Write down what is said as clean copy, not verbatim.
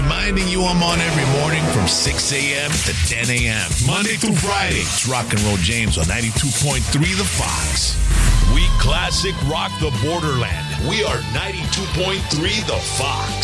reminding you I'm on every morning from 6 a.m. to 10 a.m. Monday through Friday. It's Rock and Roll James on 92.3 The Fox. We classic rock the borderland. We are 92.3 The Fox.